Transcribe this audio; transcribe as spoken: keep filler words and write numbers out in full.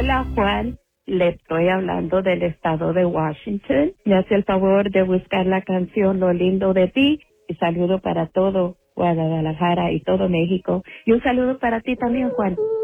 Hola, Juan. Le estoy hablando del estado de Washington. Me hace el favor de buscar la canción Lo lindo de ti. Y saludo para todo Guadalajara y todo México. Y un saludo para ti también, Juan.